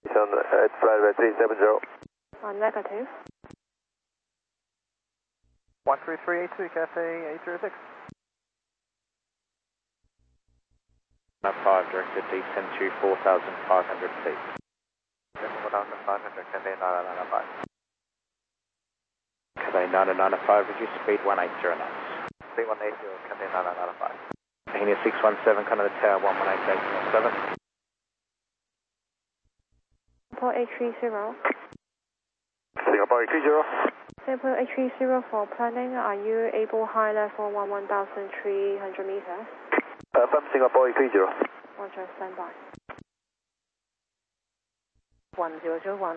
It's flight by 370. Negative. 13382, Cathay 806. 5 directed descend to 4,500 feet. 4,500, Cathay 9995. Cathay 9995, reduce speed 180 knots. Speed 180, Cathay 9995. Mahina 617, Canada Tower 118.7. Singapore 830. Singapore 830. Singapore 830 for planning. Are you able high level 1,300 meters? From Singapore 830. Roger, stand by. 1001.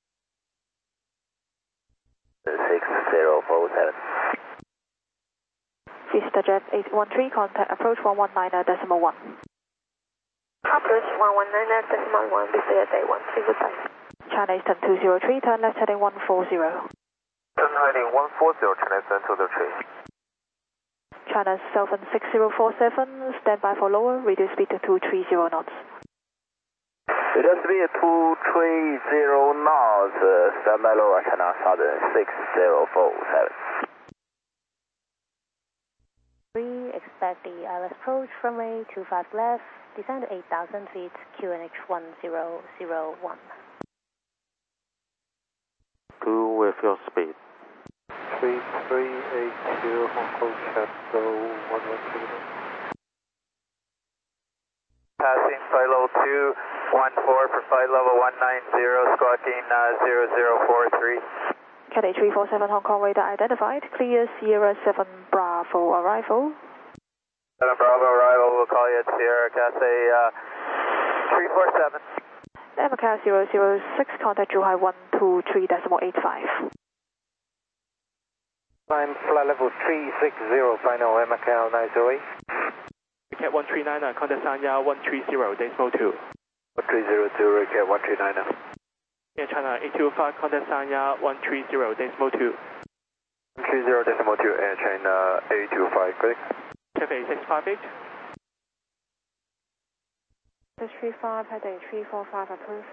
6047. Vista Jet 813, contact approach 119.1. Approach 119.1, Vista Jet 813, goodbye. China Eastern 203, turn left heading 140. Turn heading 140, China Eastern 203. China Southern 6047, stand by for lower, reduce speed to 230 knots. Reduce speed 230 knots, stand by lower, China Southern 6047. Expect the ILS approach runway 25 left, descend to 8,000 feet, QNH 1001. Go with your speed. 3382, Hong Kong Chateau 113. Passing flight level 214 for flight level 190, squawking 0043. Cathay 347 Hong Kong radar identified, clear Sierra 7 Bravo arrival. 7 Bravo arrival, we'll call you at Sierra Cathay 347. Macau 006, contact Zhuhai 123.85. Climb flight level 360, final Macau 908. Cat 139, contact Sanya 130.2. 1302, Cat 139. Air China 825, contact Sanya 130.2. 130.2, Air China 825, correct? Cathay 658. 635, heading 345, approved.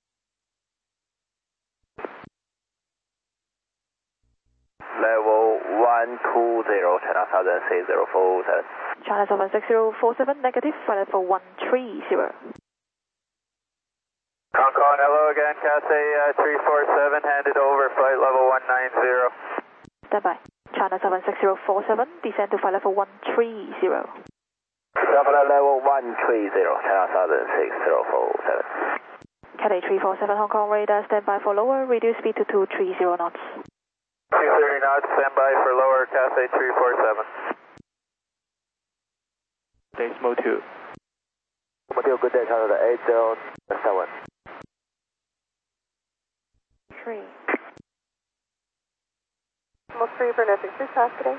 Level 120, China Southern 6047. China Southern 6047, negative, flight level 130. Hong Kong, hello again, Cathay 347, handed over, flight level 190. Stand by. China Southern 6047, descend to flight level 130. Flight level 130, China Southern 6047. Cathay 347 Hong Kong radar, stand by for lower, reduce speed to 230 knots. 230 knots, stand by for lower, Cathay 347. Desmo 2. Good day, China 807. 3. Most 3 for nothing, this pass today.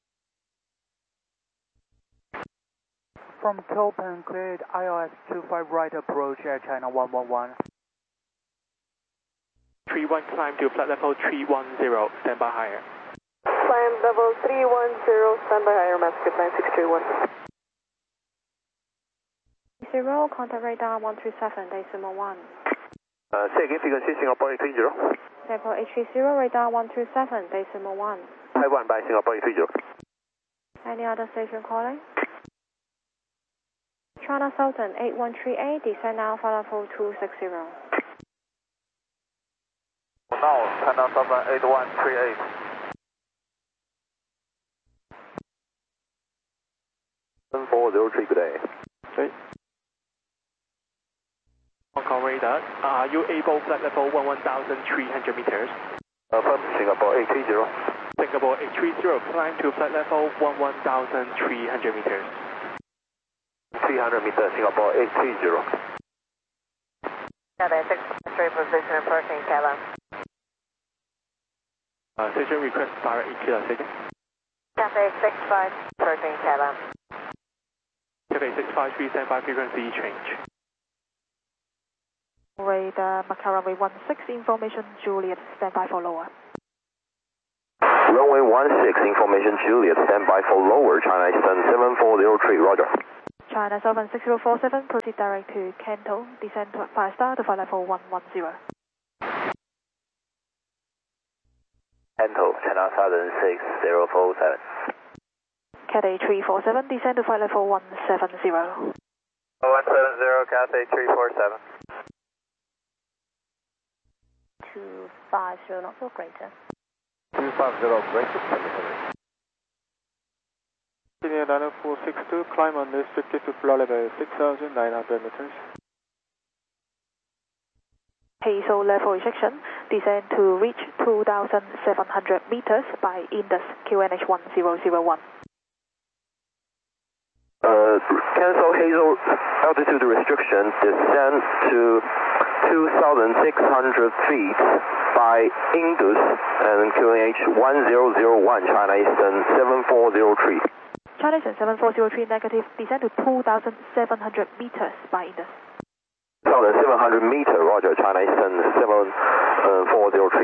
From Kilpan, cleared ILS 25 right approach, Air China 111. 31, climb to flight level 310, stand by higher. Climb level 310, stand by higher, Master 9631. 0, contact radar 137.1. Say again, frequency Singapore 830. Singapore 830, radar 137.1. Taiwan by Singapore 830. Any other station calling? China Southern 8138, descend now, flight level 260. Now, China Southern 8138. Good day. Okay. Hong Kong radar, are you able flight level 1,300 meters? From Singapore 830. Singapore 830, climb to flight level 1,300 meters. 300 meters, Singapore 830. Cathay 6 position approaching Kevin. Station request direct EQ station. Cathay 65 approaching Kevin. Cathay 653, standby frequency change. Radar Macau runway 16, information Juliet, standby for lower. Runway 16, information Juliet, standby for lower, China Eastern 7403, roger. China Southern 6047, proceed direct to Kanto, descend to 5 star to flight level 110. Kanto, China Southern 6047. Cathay 347, descend to flight level 170. 170, Cathay 347. 250 knots or greater. 250 greater, Cemetery. Senior Niner 462, climb unrestricted to floor level 6,900 meters. Hazel level restriction, descend to reach 2,700 meters by Indus QNH 1001. Cancel Hazel altitude restriction, descend to 2,600 feet by Indus and QNH 1001, China Eastern 7403. China Eastern 7403 negative, descend to 2,700 meters by Indus. 2,700 meter, roger, China Eastern 7403.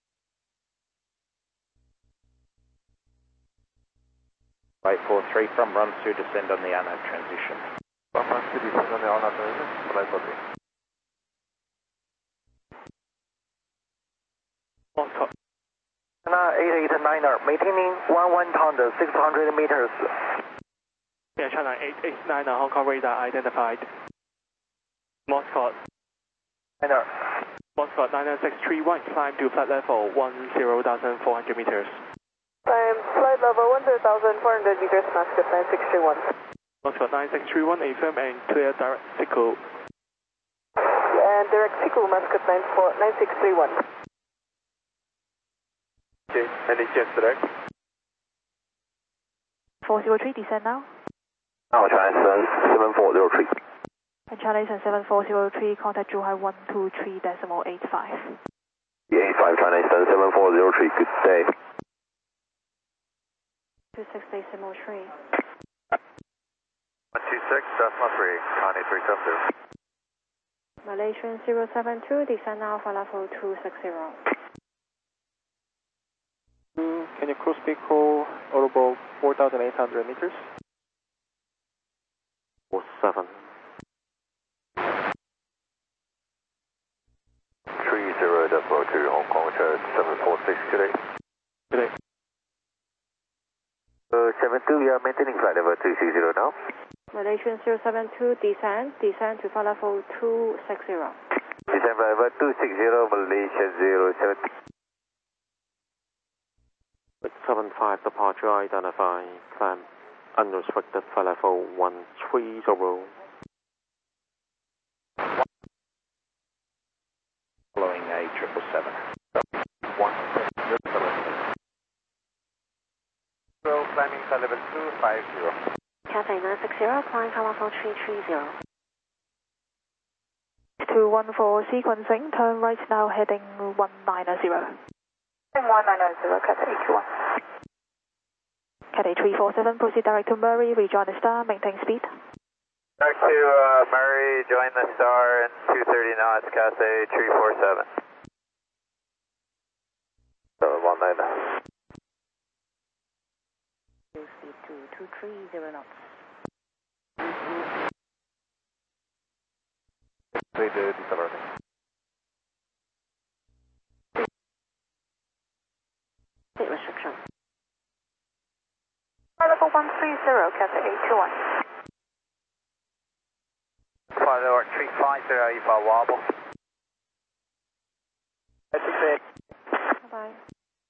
Flight 43 from run 2, descend on the anode transition. From run 2, descend on the anode transition, flight 43. Moscow. China 889er, maintaining 11 pounder, 600 meters. Yeah, China 889, Hong Kong radar identified. Moscow. Moscow 99631, climb to flight level 10,400 meters. Climb flight level 10,400 meters, Moscow 9631. Moscow 9631, affirm and clear direct signal. And direct signal, Moscow 9631. Okay, any chance direct? 403, descend now. Now China Eastern 7403. And China Eastern 7403, contact Zhuhai 123.85. 85, China Eastern 7403, good day. 26.3. 126.3, Connie 372. Malaysian 072, descend now for level 260. Can you cruise vehicle over 4,800 meters? 47. 30.2, Hong Kong Church 746 today. Today. 72, we are maintaining flight level 260 now. Malaysian 072, descend to flight level 260. Descend flight level 260, Malaysia 072. 675 departure identified, climb unrestricted flight level 130. Following a 777. 170. So climbing flight level 250. Cathay 960, climb flight level 330. 214 sequencing, turn right now heading 190. 1990, Cathay 81. Cathay 347, proceed direct to Murray, rejoin the star, maintain speed. Back to Murray, join the star and 230 knots, Cathay 347. 190. Speed to 230 knots. 3 decelerating. Speed restriction. Flight level 130, Cathay 821. Flight level 350, you for wobble. Bye-bye.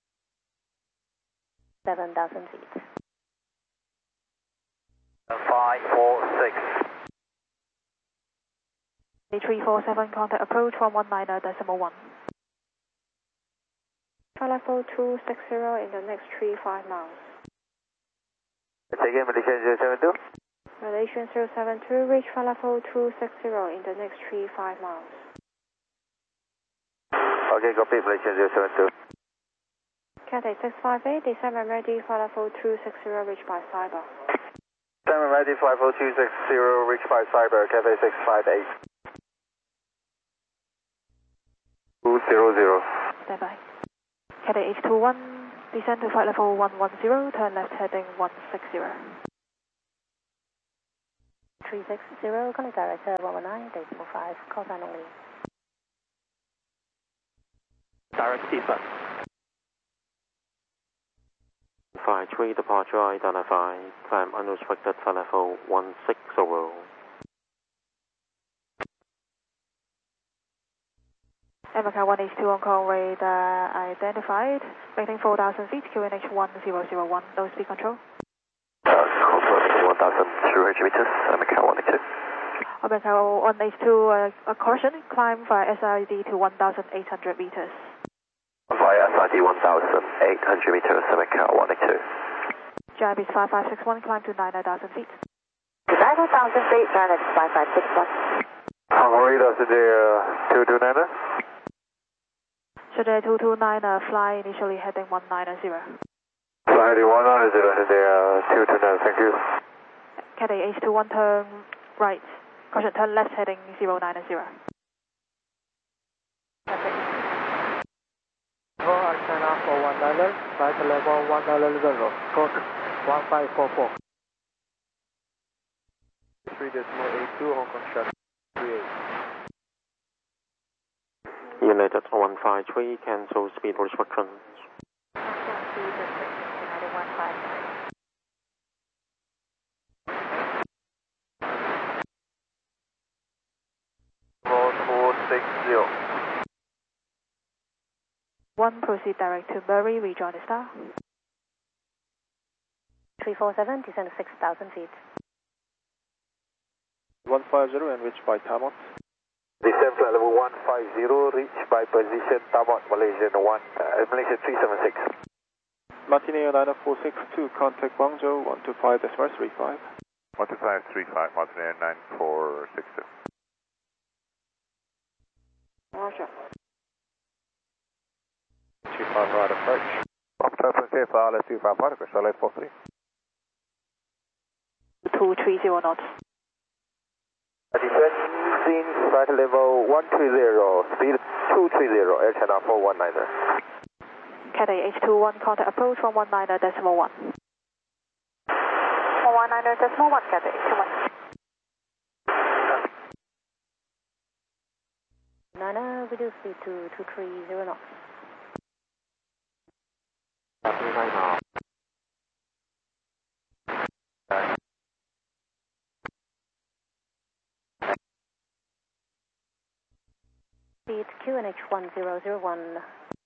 7,000 feet. 546. 347, contact approach 119.1. Flight level 260 in the next 35 miles. Say again, Malaysian 072. Malaysian 072, reach flight level 260 in the next 35 miles. Okay, copy, Malaysian 072. Cathay 658, descend and ready, flight level 260, reach by Cyber. Stand ready, flight level 260, reach by Cyber, Cathay 658. 200. Bye-bye. Cathay H21, descend to flight level 110, turn left heading 160. 360, connect director 119.5, call sign only. Direct descent. 53 departure identified, climb unrestricted for level 160. Macau 1H2 on call radar identified, maintaining 4,000 feet, QNH 1001, low speed control. Confirming 1,200 meters, Macau 1H2. Macau 1H2, a caution, climb via SID to 1,800 meters. Via SID 1,800 meters, Macau 1H2. GIB is 5561, climb to 9,000 feet. 9,000 feet, China 5561. Radar today 229. Today 229, fly initially heading 190. Flight 190 today 229, thank you. Cathay H21 turn right, caution turn left heading 090. China 419, flight level 190, code 1544. 3.82 Hong Kong shuttle 38. United 153, cancel speed restrictions. Roll 460. 1 proceed direct to Murray, rejoin the star. 347, descend 6,000 feet. 150 and reach by Tamot. Descend flight level 150, reach by position Tamot, Malaysian 376. Martini Airliner 462, contact Guangzhou 125.35. 12535, Martini 9462. Roger. 25 right approach. Opto CFR, let's 25 right, Charlotte 43. 230 knots. Descending flight level 130, speed 230, Air China 419. Cathay H21, contact approach 119.1. 119.1, Cathay H21. Nana, reduce speed to 230 knots. Speed QNH 1001.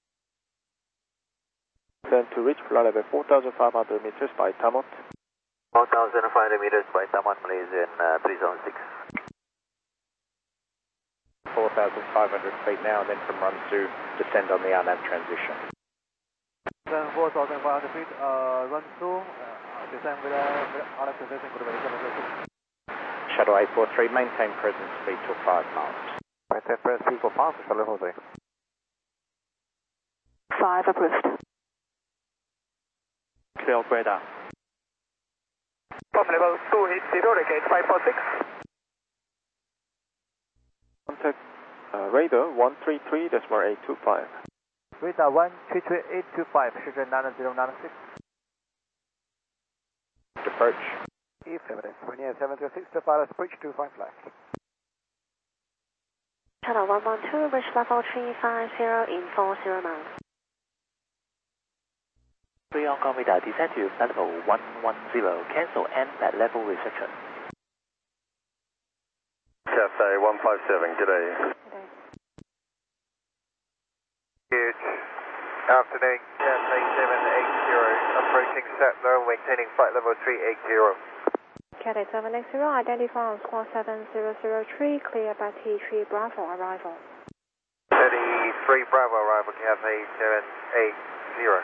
Then to reach flight level 4,500 meters by Tamot. 4,500 meters by Tamot, Malaysian 306. 4,500 feet now, and then from Runsu, descend on the RNAV transition. Then 4,500 feet, run through, descend with RF transition, good Malaysian. Shuttle 843, maintain present speed till 5 miles. Maintain present speed for 5, Charlotte 43. 5 approved. Clear of radar. Top level 280, regate 546. Contact radar 133.825. Radar 133.825, Shenzhen 9096. Approach. Affirmative. Near 706 to fire, bridge 25 left. Channel 112, bridge level 350 in 40 miles. 3 Hong Kong radar, descend to flight level 110, cancel and at level reception. Cathay 157, good day. Good afternoon, Cathay 780, approaching Settler, maintaining flight level 380. Cathay 780, identify on squawk 7003, clear by T3 Bravo arrival. 33 Bravo arrival, Cathay 780.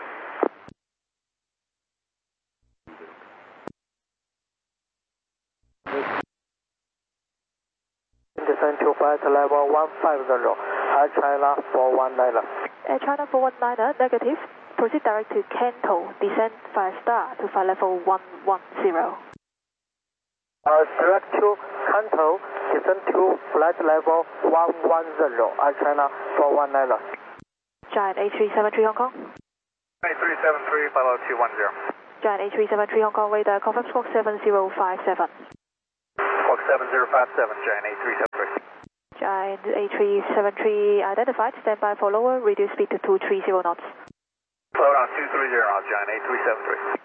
Descend to flight level 150, Air China 419. Air China 419, negative. Proceed direct to Kanto, descend via star to flight level 110. Direct to Kanto, descend to flight level 110, Air China 419. Giant A373 Hong Kong. A373, follow 210. Giant A373 Hong Kong radar, confirm squawk 7057. Squawk 7057, Giant A373. Giant A373 identified. Stand by for lower. Reduce speed to 230 knots. Slow down 230 knots, Giant A373.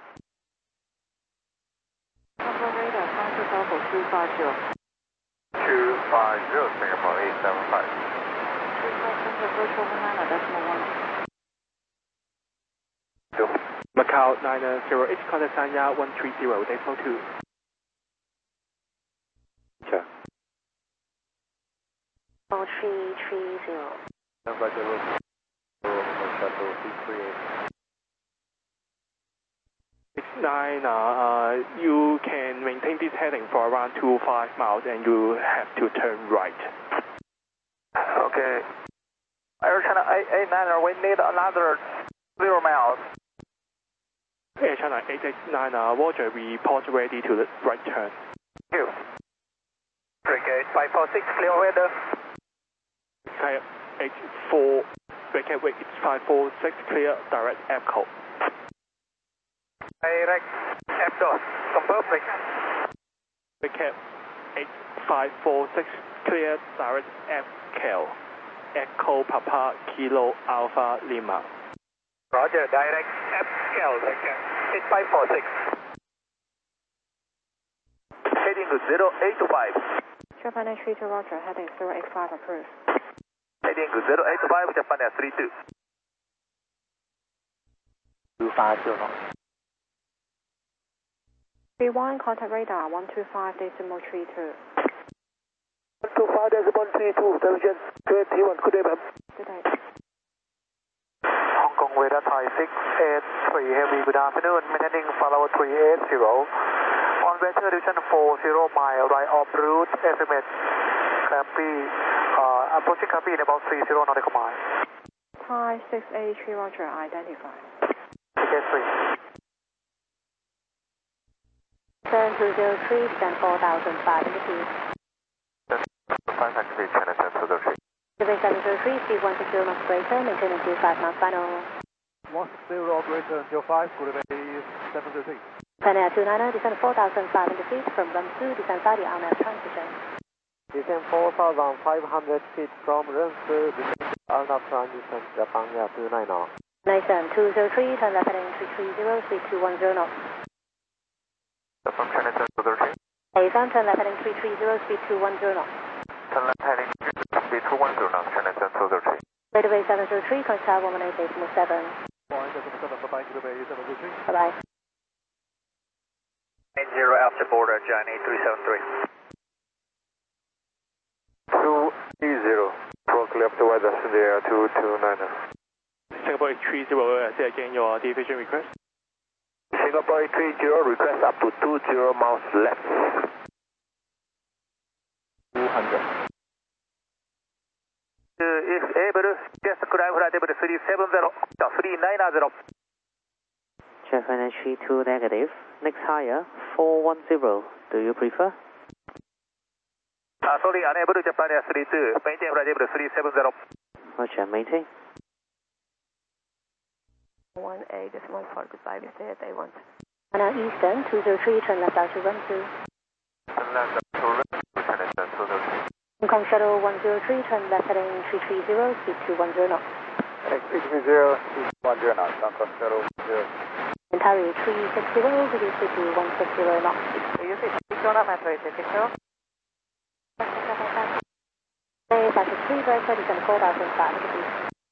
Radar, transfer level 250. 250, Singapore 875. Virtual Manila, decimal 1. Macau 908, contact Sanya 130, decimal 2. Check. 330. Shuttle 338. 69, you can maintain this heading for around 25 miles and you have to turn right. Okay. Air China 889, we need another 0 miles. Air China 889, Roger, report ready to the right turn. Thank you. Brigade 546, clear weather. Clear 84, Brigade wait, 546, clear, direct echo. Direct F-DOT, confirm Brigade 8546, clear, direct echo. Echo Papa Kilo Alpha Lima. Roger, direct F-Cal, 8546. Heading to 085. Japan Air to Roger, heading 085 approved. Heading to 085, Japan Air 32. 250 knots. 31, contact radar 125 decimal 32. 125.132, division 21, good day, ma'am. Good day. Hong Kong weather Thai 683 heavy, good afternoon, maintaining follow 380. On weather division 40 mile right off route, estimate Crappy, approaching Crappy in about 30 nautical miles. Thai 683 Roger, identified. Ticket 3. 7203, descend 4,500 feet. 500 feet, China 1003. Survey 703, speed 160 knots greater, maintaining 25 miles final. 160 operator until 5, good day 736. Pan Air 290, descend 4,500 feet from run 2, descend 30 RMF transition. Descend 4,500 feet from run 2, descend RMF transition, Japan Air 290. Nathan 203, turn left heading 330, speed 210 knots. From China 1003. Nathan, turn left heading 330, speed 210 knots. Turn left heading speed 210 knots, China 1003. Radar 703, contact 118 decimal 7. Point 7, bye-bye, good day 736. Bye-bye. 80 after border, Giant A373. 230, pro clear up to weather, India 229. Singapore 830, say again your deviation request. Singapore 830, request up to 20 miles left. 200. If able, just climb flight able 390. Japan HE2 negative. Next higher, 410. Do you prefer? Sorry, unable to Japan Air 32. Maintain flight able 370. Roger, maintain. 18 decimal 4, goodbye, we stay at A1. Now Eastern 203, turn left out to run 2. Turn left to run 2, China 1003. Hong Kong Shuttle 103, turn left heading 330, speed 210 knots. 330, speed 10 knots, Hong Kong Shuttle 0. Ontario 360, reduce speed to 160 knots. You see, it's on up at 360. Bay 563, Bertha, descend 4,500 feet.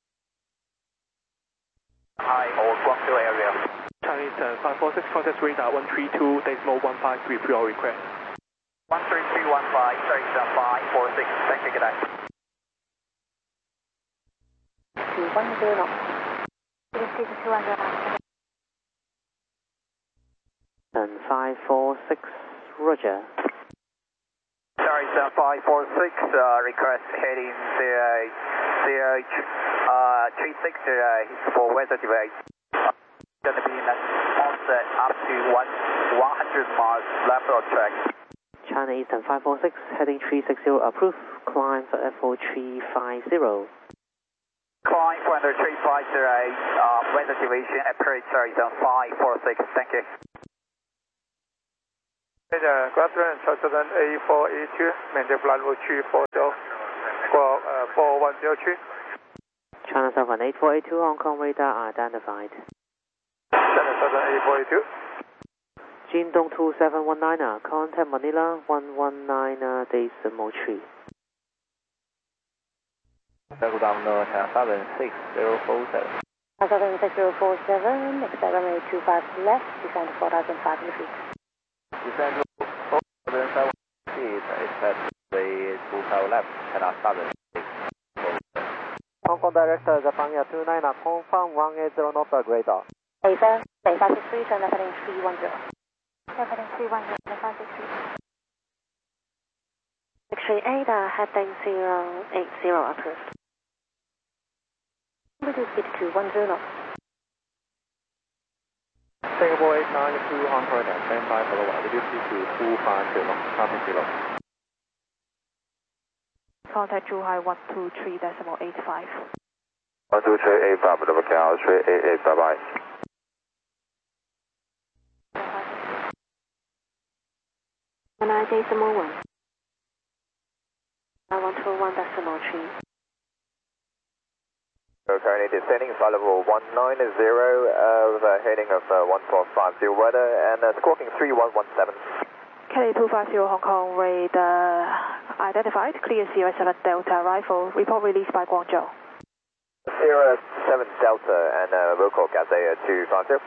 Hi, all Guangzhou area. Chinese 546, contact radar 132, decimal 153 for your request. 13315, sorry, 546, thank you, good night. 210 knots. Reduce speed to 200 knots. And 546, Roger. Sorry, 546, request heading CH 360 for weather device. Going to be in onset up to 100 miles left of track. China Eastern 546, heading 360, approved. Climb for FO 350. Climb for under 350, weather deviation, approach, sorry, 546, thank you. Good afternoon, Southern A482, maintain flight level 340, squawk 4103. China Southern 8482, Hong Kong radar identified. China Southern A482. Jingdong 2719, contact Manila 119.3. Good afternoon, China Southern 6047. Southern 6047, expect runway 25 left, descend to 4,500 feet. Descend to 4,700 feet, expect the 25 left, China Southern 647. Hong Kong Director, Japan Air 29, confirm 180 knots radar. A7, 563, turn left heading 310. Left heading 310, 563. X-ray 8, heading 080 approved. Reduce speed to 10 knots. Singapore 892 Hong Kong radar, stand by for the wide, reduce speed to 250 knots, traffic 0. Contact Zhuhai 123.85. 123.85, double count, 388, bye bye. Decimal 1. 121.3. Currently descending, flight level 190, heading of 1450 weather, and squawking 3117. Kelly 250 Hong Kong radar identified, clear Sierra 7 Delta rifle, report released by Guangzhou. Sierra 7 Delta and local Cathay 250.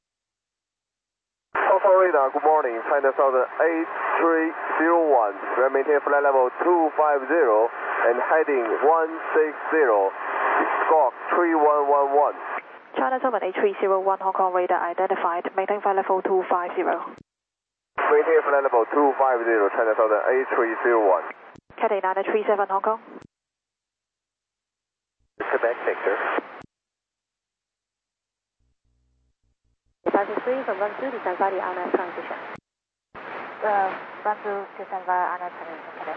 Hong Kong radar, good morning, China Southern 8301, we are maintaining flight level 250 and heading 160, squawk 3111. China Southern 8301 Hong Kong radar identified, maintain flight level 250. Maintain flight level 250, China Southern 8301. Cathay 937 Hong Kong. Quebec Victor. 563 from run through, descend via the RNAV transition. Run through, descend via RNAV transition, Cathay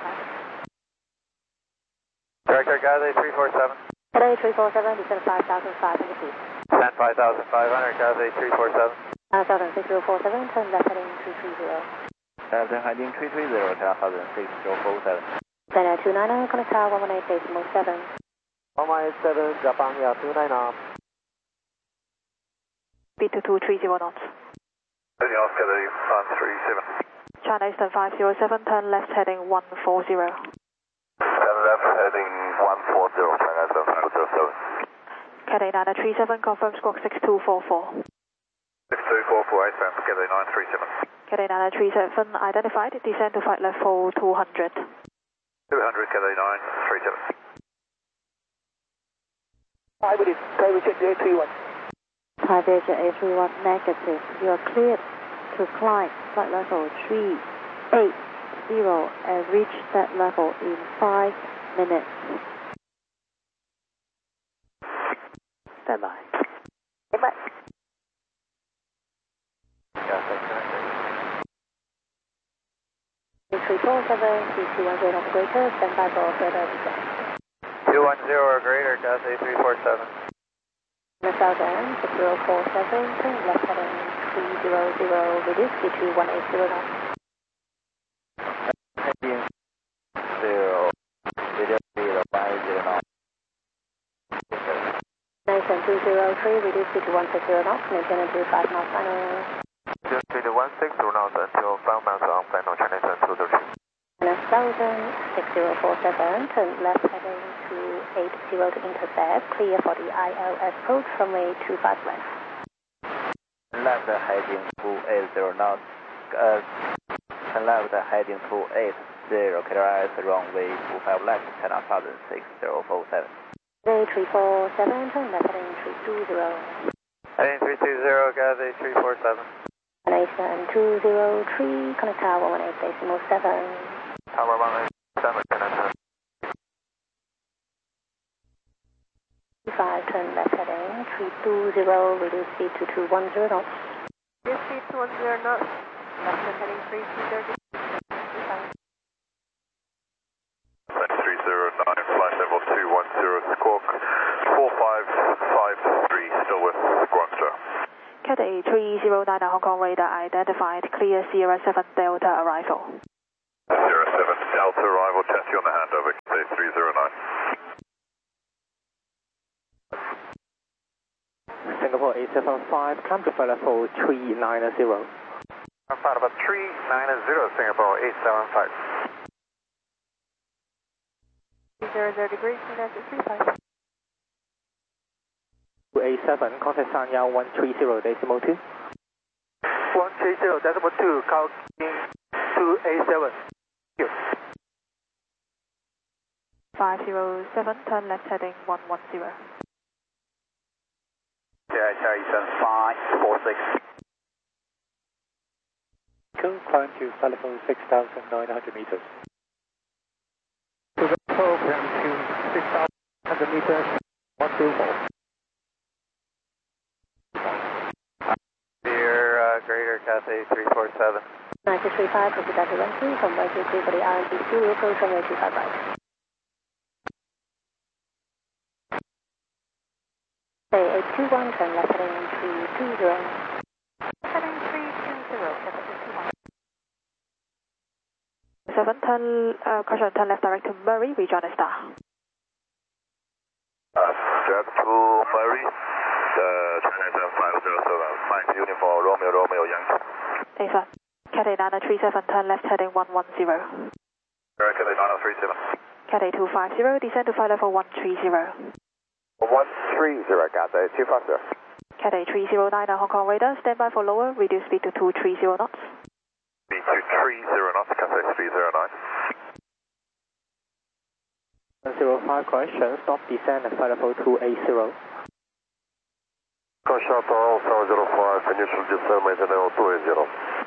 5. Director, Cathay 347. Cathay 347, descend 5,500 feet. Descend 5,500, Cathay 347. Southern 6047, turn left heading 230. Southern heading 330, China Southern 6047. Then 29, connect tower 118.7. 187, Japan Air 29. Speed to 230 knots. Anything else, Cathay 137. China Eastern 507, turn left heading 140. Turn left heading 140, China Eastern 507. Cathay 937, confirm squawk 6244. 6244, ASAM, Cathay 937. Cathay 937 identified, descend to flight level 200. 200, Cathay 937. Hi, we check the A31. Hi, Bridge A31 negative. You are cleared to climb flight level 380 and reach that level in 5 minutes. Stand by. Goodbye. 347, 310 operator, stand by for further descent. 210 or greater, Cathay 347. The Southern 6047, turn left heading 300, reduce speed to 180 knots. Heading 0, reduce speed to 50 knots. Nice 203, reduce speed to 160 knots, maintain until 5 knots final. Reduce speed to 160 knots until 5 miles on final, China Eastern 203. And 6047, turn left heading 280 to intercept, clear for the ILS approach, runway 25 left. Left heading 280 knots, left heading 280, clear runway 25 left, China Southern 6047. Cathay 347, turn left heading 320. Heading 320, Cathay 347. And Asian 203, connect tower 118.7. Tower 187, China 5, turn left heading 320, reduce speed to 210 knots. Reduce speed to 10 knots. Left heading 3230. 9309, flight level 210, squawk 4553, still with Guangzhou. Cathay 309 Hong Kong radar identified clear Sierra 7 Delta arrival. Sierra 7 Delta arrival, test you on the handover, Cathay 309. Singapore 875, come to flight level 390. Flight level 390, Singapore 875. 00 degrees, United 35. 287, contact Sanya 130 decimal 2. 130 decimal 2, calling 287. 507, turn left heading 110. Charlie 7546. Cool, climb to flight level 6,900 meters. To the program to 6,900 meters, 124. Dear Greater Cathay 347. 935, copy that to 12 from YJ3 for the RMB Studio, approach runway 25 right. Say 821, turn left heading 320. Heading 320, Cathay 51. 7, caution, turn left direct to Murray, rejoin the star. Direct to Murray, China 7507, Mike Uniform, Romeo Yankee. A1, Cathay 937, turn left heading 110. Cathay 937. Cathay 250, descend to flight level 130. 130, Cathay 250. Cathay 309 Hong Kong radar, stand by for lower, reduce speed to 230 knots. Speed to 30 knots, Cathay 309. 105, correction, stop descent at flight level 280. Caution to Alpha 05, initial descent maintain level 280.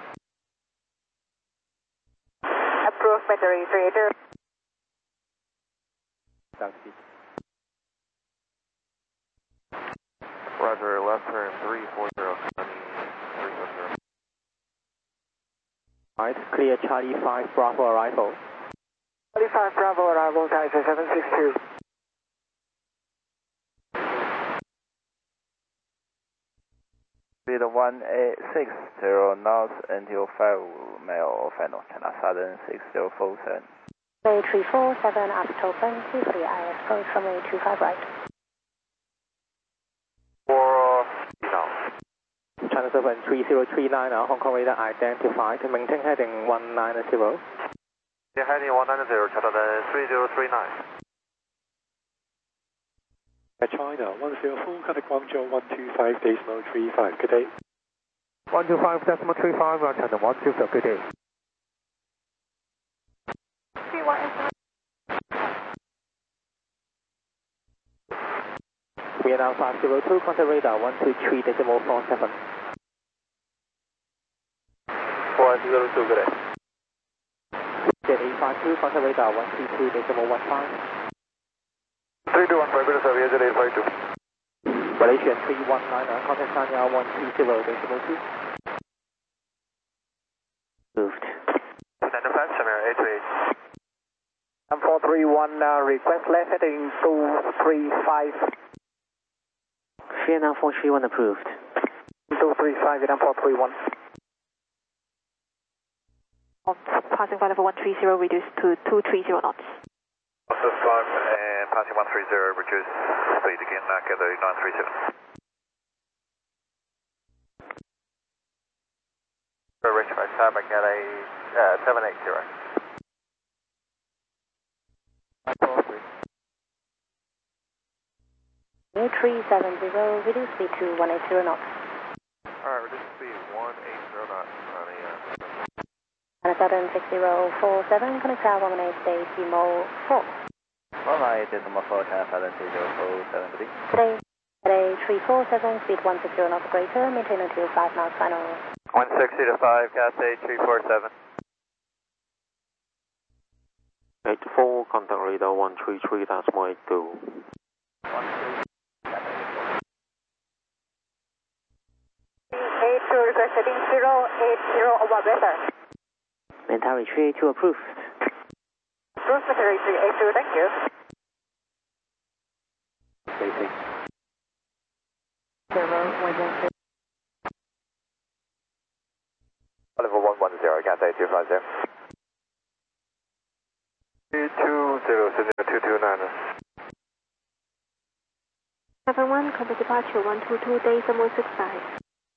Approved battery 38. Taxi. Roger, left turn 340, climbing 300. Right, clear Charlie 5 Bravo arrival. Charlie 5 Bravo arrival, Taxi 762. Speed 1860 knots until 5 mile final, China Southern 6047. Say 347, up to 20 for the IS, approach runway 25 right. China 7 3039, Hong Kong radar identified, maintain heading 190. Yeah, heading 190, China 3039. China 104, contact Guangzhou 125 decimal 35, good day. 125 decimal 35, China 120, good day. Vietnam 502, contact radar 123 decimal 47. 102, good day. Jet 852, contact radar 132 decimal 15. 3215, better service, Jet 852. Malaysian 319, contact Sanya 130 decimal 2. Moved. Standard 5, Samir 828. M431, request left heading 235. Vietnam 431 approved. 235, Vietnam 431. Passing flight level 130, reduce to 230 knots. This time, and passing 130, reduce speed again, Cathay 937. Rectify time, Cathay 780. 370, reduce speed to 180 knots. Alright, reduce speed 180 knots on the And Southern 6047, connect tower 18 decimal 4. 18 decimal 4, China Southern 6047, good day. Today 347, speed 160 knots greater, maintain until 5 knots final. 160 to 5, Cathay 347. 84, contact radar 133, that's my 2. 82, request heading 080 over weather. Mentari 382 approved. Approved battery 382, thank you. Basic. 0, Cathay 250. 220, 71, complete departure 122.65.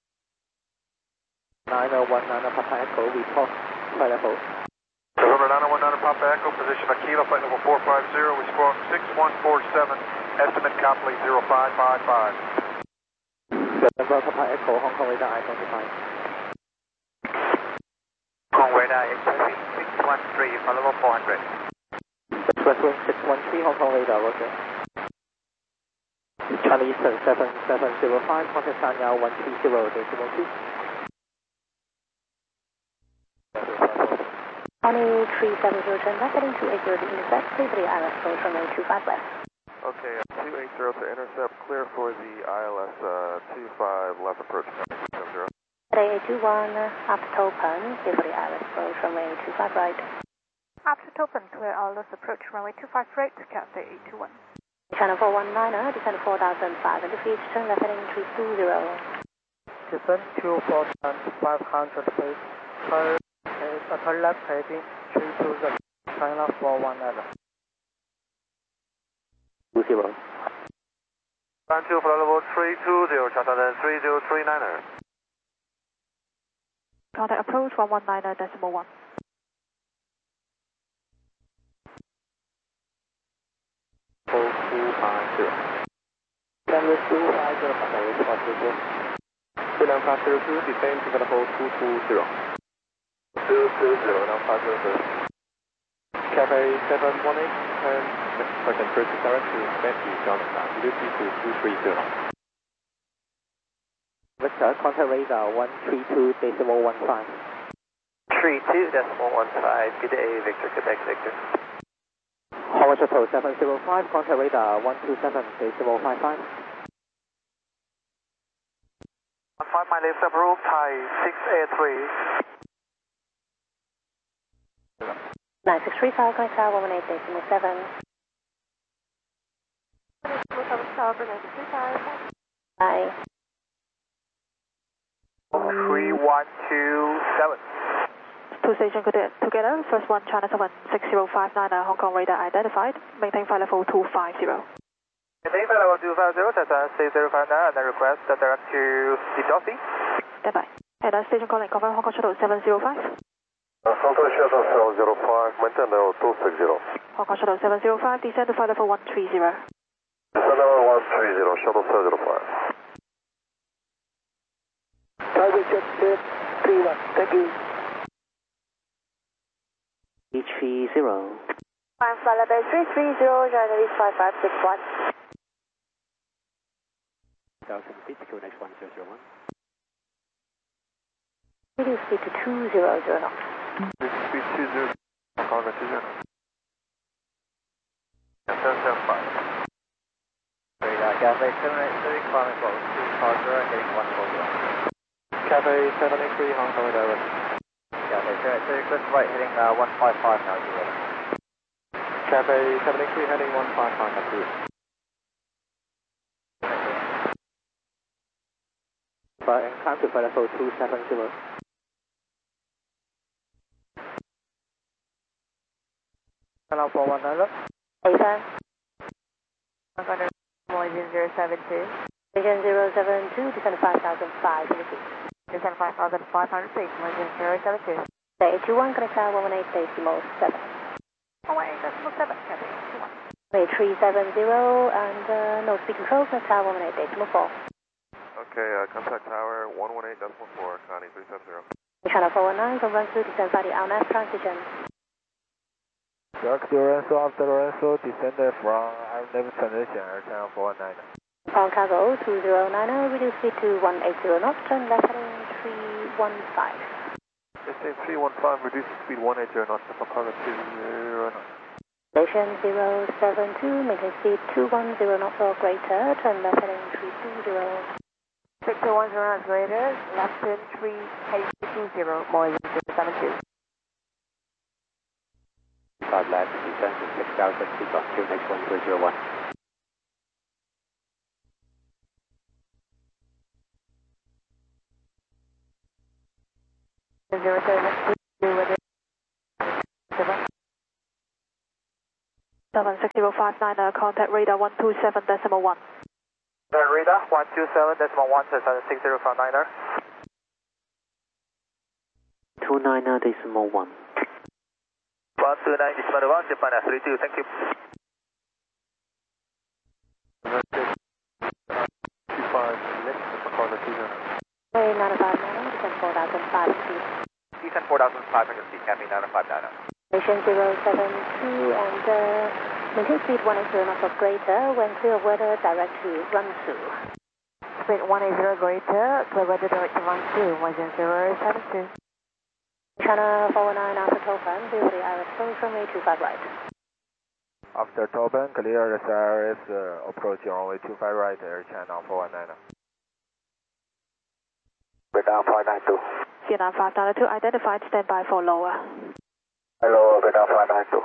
9019 Papa Echo, report flight level. 9019 Papa Echo, position Aquila, flight level 450, we squawk 6147, estimate complete 0555. Denver Papa Echo, Hong Kong radar identified. Hong Kong radar Express 613, flight level 400. Express 613, Hong Kong radar, roger. Charlie Eastern 7705, contact Sanya 130.2. Honey 370, turn left heading 280 to intercept, please for the ILS approach runway 25 left. Okay, 280 to intercept, clear for the ILS 25 left approach. 270. Today 821, after Topan, clear for the ILS approach runway 25 right. After Topan, clear ILS approach runway 25 right, Cathay 821. Channel 419, descend 4,500 feet, turn left heading 320. Descend 2,500 feet, turn left heading 320, China 419. 20. Land 2 flight level 320, China 3039er. Contact approach 119.1. Number 250, Cathay 220. Finland 502, descend to level 220. 220, now 502. Cathay 718, turn present purchase direct to Matthew Jonathan, Lucy to 230. Victor, contact radar 132.15. 32.15, good day, Victor, Quebec, Victor. Howard Shuttle 705, contact radar 127.055. 15 my left approach, Thai 683. 9635, connect tower 118.7. 7 Bye. 3127. Two stations together. First one, China 76059, Hong Kong radar identified. Maintain flight level 250. Maintain flight level 250, China 6059, and then request direct to the Dolphin. Standby. And station calling, confirm Hong Kong Shuttle 705. Hong Kong Shuttle 705, maintain level 260. Hong Kong Shuttle 705, descend to flight level 130. Descend level 130, Shuttle 705. Target check 31, thank you. HV0. Climb flight level 330, journalist 5561. 1000 feet, QNH 1001. Reduce speed to 200 knots. Speed 20, Hong Kong 20. 775. Cathay 783, climbing level 250, heading 140. Cathay 783, Hong Kong radar. Cathay 783, click right, heading 155 now, zero. Cathay 783, heading 155 now, zero. And climb to flight level 270. Channel 419. Ethan. Hong Kong Moisin 072. Vision 072, descend 5,500 feet. Descend 5,500 feet, Moisin 072. Day 821, connect tower 118.7. 118.7, Cathay 821. Way 370, and no speed control, connect tower 118.4. Okay, contact tower 118.4, Connie 370. Channel 419, confirm to descend by the Alnas transition. Direct Lorenzo, after Lorenzo, descended from Arnhem transition, channel 419. On cargo 2090, reduce speed to 180 knots, turn left heading 315. Same 315, reduce speed 180 knots, Papa 20 knots. Station 072, maintain speed 210 knots or greater, turn left heading 320. Victor 10 knots greater, left turn 320, Moisin 072. 5 left, descend to 6000 feet on QNH 1001. 76059, contact radar 127.1. Radar 127.1, 76059. 29.1. 129.1, Japan 32, thank you. 25 left, Macaulay 209. Hey, 959, descend 4,500 feet. Descend 4,500 feet, Cafe 959. Station 072 and maintain speed 180 knots or greater when clear of weather direct to Runsu. Speed 180 greater, clear weather direct to Runsu, 10072. China 419 after Topan, clear for the ILS approach runway 25 right. After Topan, clear SIRS approach runway 25 right, Air China 419. Vietnam 592. Vietnam 592, identified, standby for lower. Hello, Vietnam 592.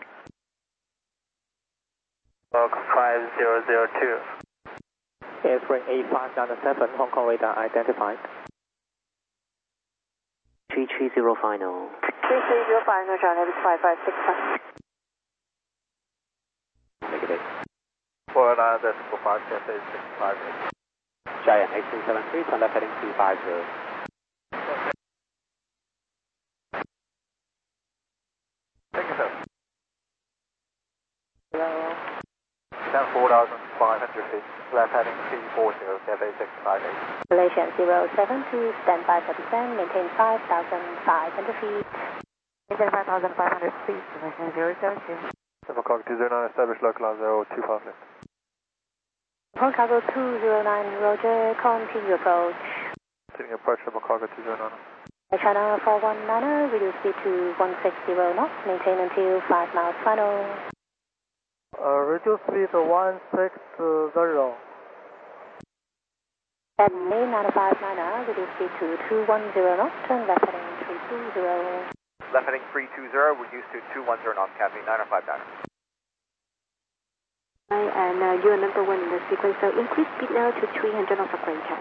Log 5002. Airframe A597, Hong Kong radar identified. 330 final. 330 final, China 5565. Negative. 49.5, Cafe 658. Giant 8373, turn left heading 250. Thank you, sir. Hello. Descend 4,500 feet, left heading 340, Cafe 658. Malaysian 072, standby for descent, maintain 5,500 feet. Maintain 5,500 feet, Malaysian 072. Macaulay 209, establish local line 025 left. Hong Cargo 209, Roger, continue approach. Continuing approach to Macaulay 209. China 419, reduce speed to 160 knots, maintain until 5 miles final. Reduce speed to 160. Sydney 9590, reduce speed to 210 knots, turn left heading 320. Left heading 320, reduced to 210 knots, Cafe 959. And you are number one in the sequence, so increase speed now to 300 knots of greater.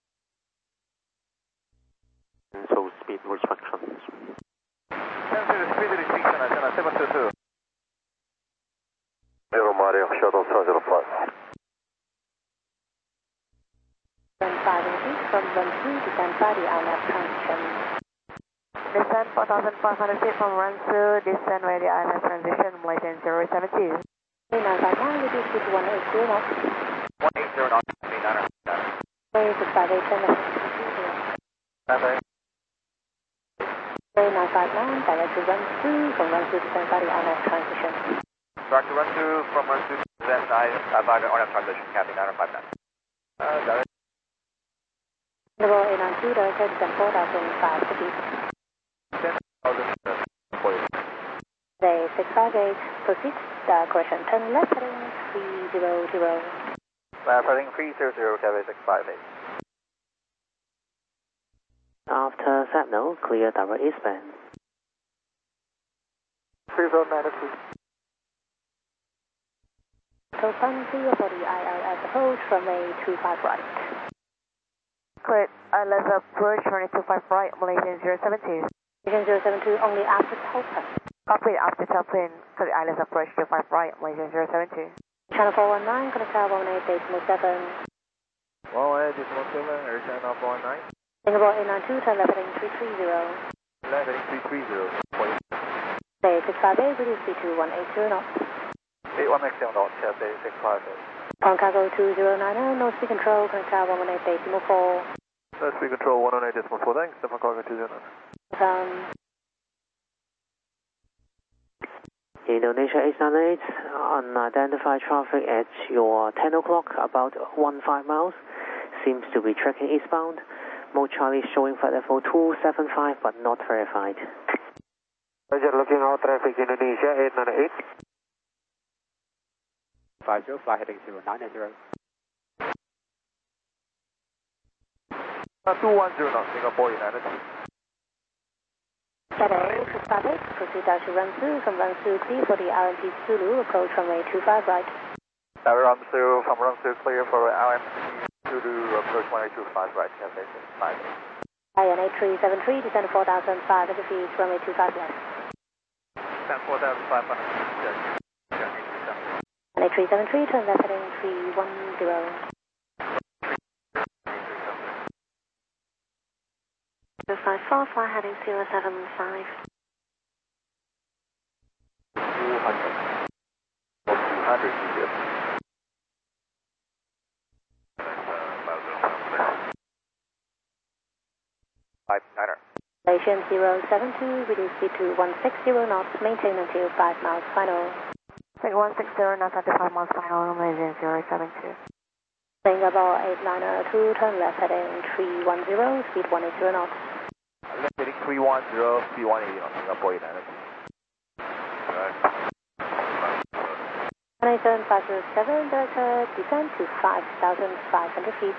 So speed restrictions. Speed restriction, China 722. Zero Mario, shuttle 705. 5 feet from Runsu, descend by the INAV transition. Descend 4,500 feet from Runsu, descend via the ILS transition, Malaysian 072. 959, reduce speed to 180 knots. 180 knots, Cafe 959. Way 658, turn left heading 320. Way 959, direct to Runsu, from Runsu descend by the INAV transition. Direct to Runsu, from Runsu, then by the RF transition, Cafe 959. Direct. Level 892, direct descend 4,500 feet. 10,000 for you. Day 658, proceed, correction, turn left heading 300. Left heading 300, Cafe 658. After Sapno, clear direct eastbound. 3092. Topan clear for the ILS approach, runway 25 right. Cleared, ILS approach, runway 25 right, Malaysian 072. Malaysian 072, only after Topan. Copy after Topan, cleared ILS approach 25 right, Malaysian 072. China 419, connect tower 118.7. 118.7, Air China 419. Singapore 892, turn left heading 330. Left heading 330. For you. Day 658, reduce speed to 180 knots. 8160 knots, Cafe 658. Hong Cargo 2090, no speed control, connect tower 118.4. No speed control 118.4, thanks, Stefan Cargo 209. Indonesia 898, unidentified traffic at your 10 o'clock, about 15 miles. Seems to be tracking eastbound. Mode Charlie showing flight level 275 but not verified. Roger, looking out traffic Indonesia 898. 50, fly heading 090. 210 knots, Singapore United. Saturday 658, proceed down to Runsu, from Runsu clear for the RMP Zulu, approach runway 25 right. Runsu, from Runsu clear for RMP Zulu, approach 125 right, Cafe 658. IN 8373, descend 4,500 feet, runway 25 left. Descend 4,500 feet, 373, turn left heading 310. 254, fly heading 075. 200. 200. Station 072, reduce speed to 160 knots, maintain until 5 miles final. 160 knots, 5 miles final, Malaysian 072. Singapore 8902, turn left heading 310, speed 180 knots. Left heading 310, speed 180 knots, Singapore 8902. 187, Delta, descend to 5,500 feet.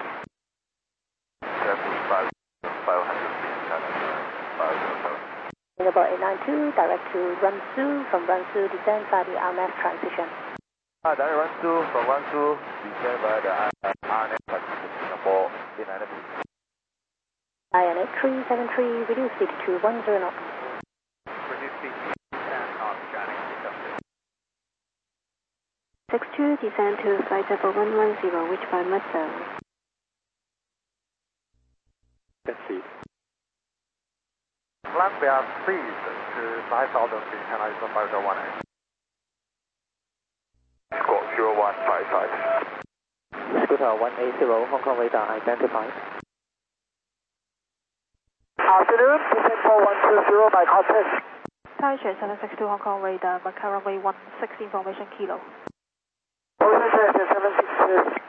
5,500 feet, Singapore 892, direct to Ransu, from Ransu, descend via the RMF transition. Direct Ransu, from Ransu, descend via the RMF transition, Singapore 892. IN 8373, reduce speed to 10 knots. Reduce speed to 10 knots, Chinese Singapore. 62, descend to flight level 110, reach by mud zone. Let's see. Land bear speed to 9,000 feet, and ISO 501A. Squawk 0155. Scooter 180, Hong Kong radar identified. Afternoon, descent 4120 by contact. Taishan 762 Hong Kong radar, Macau runway 16 information kilo. Ocean 762.